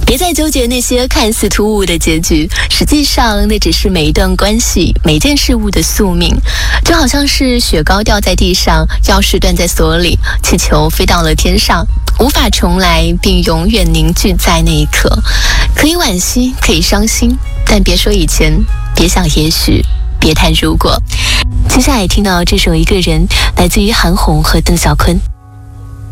别再纠结那些看似突兀的结局，实际上那只是每一段关系、每件事物的宿命。就好像是雪糕掉在地上，钥匙断在锁里，气球飞到了天上，无法重来，并永远凝聚在那一刻。可以惋惜，可以伤心，但别说以前，别想也许，别谈如果。接下来听到这首《一个人》，来自于韩红和邓小坤。